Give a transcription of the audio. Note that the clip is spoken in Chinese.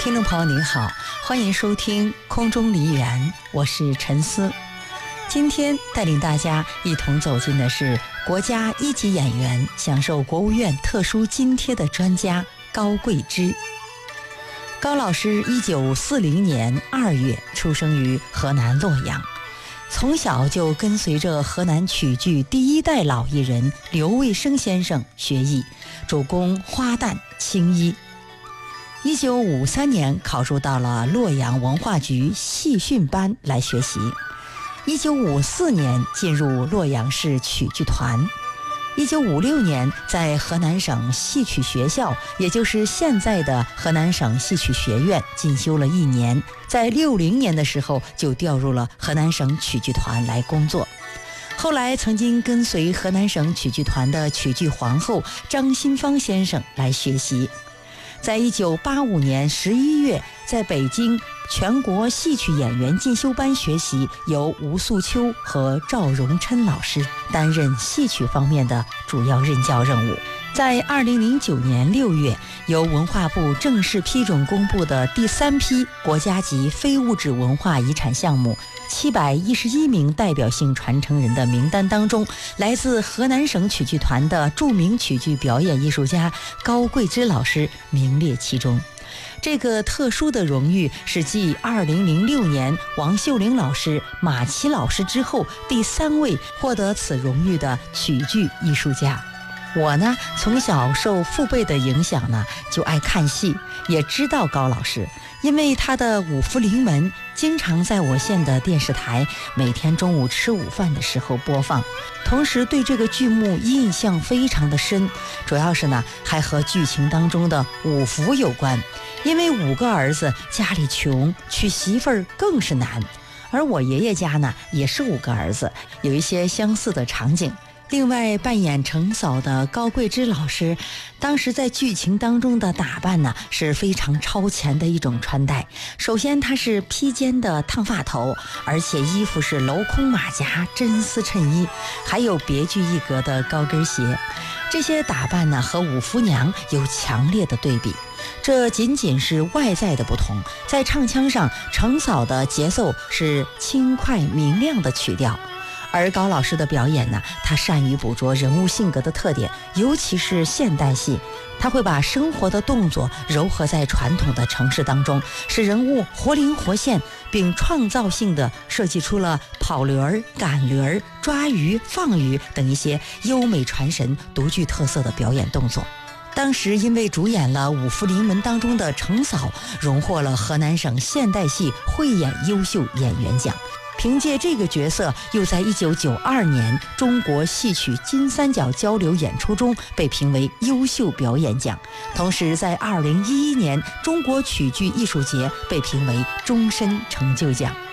听众朋友您好，欢迎收听空中梨园，我是陈思。今天带领大家一同走进的是国家一级演员，享受国务院特殊津贴的专家高桂枝。高老师1940年2月出生于河南洛阳，从小就跟随着河南曲剧第一代老艺人刘卫生先生学艺，主攻花旦、青衣。1953年考入到了洛阳文化局戏训班来学习。1954年进入洛阳市曲剧团。1956年在河南省戏曲学校，也就是现在的河南省戏曲学院进修了1年，在60年的时候就调入了河南省曲剧团来工作。后来曾经跟随河南省曲剧团的曲剧皇后张新芳先生来学习。在1985年11月在北京全国戏曲演员进修班学习，由吴素秋和赵荣琛老师担任戏曲方面的主要任教任务。在2009年6月，由文化部正式批准公布的第3批国家级非物质文化遗产项目711名代表性传承人的名单当中，来自河南省曲剧团的著名曲剧表演艺术家高桂枝老师名列其中。这个特殊的荣誉是继2006年王秀玲老师、马琦老师之后第3位获得此荣誉的曲剧艺术家。我呢，从小受父辈的影响呢，就爱看戏，也知道高老师，因为他的五福临门经常在我县的电视台每天中午吃午饭的时候播放，同时对这个剧目印象非常的深，主要是呢还和剧情当中的五福有关。因为5个儿子家里穷，娶媳妇儿更是难，而我爷爷家呢也是5个儿子，有一些相似的场景。另外，扮演程嫂的高桂枝老师，当时在剧情当中的打扮呢是非常超前的一种穿戴。首先，她是披肩的烫发头，而且衣服是镂空马甲、真丝衬衣，还有别具一格的高跟鞋。这些打扮呢和五福娘有强烈的对比。这仅仅是外在的不同，在唱腔上，程嫂的节奏是轻快明亮的曲调。而高老师的表演呢，他善于捕捉人物性格的特点，尤其是现代戏，他会把生活的动作糅合在传统的程式当中，使人物活灵活现，并创造性地设计出了跑驴、赶驴、抓鱼、放鱼等一些优美传神、独具特色的表演动作。当时因为主演了五福临门当中的程嫂，荣获了河南省现代戏汇演优秀演员奖。凭借这个角色，又在1992年中国戏曲金三角交流演出中被评为优秀表演奖，同时在2011年中国曲剧艺术节被评为终身成就奖。